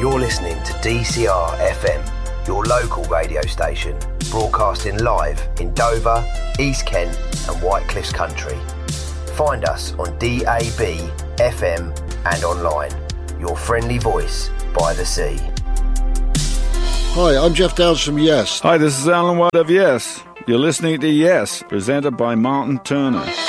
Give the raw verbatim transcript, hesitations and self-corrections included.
You're listening to D C R F M, your local radio station, broadcasting live in Dover, East Kent and Whitecliffs Country. Find us on D A B, F M and online. Your friendly voice by the sea. Hi, I'm Jeff Downs from Yes. Hi, this is Alan White of Yes. You're listening to Yes, presented by Martin Turner.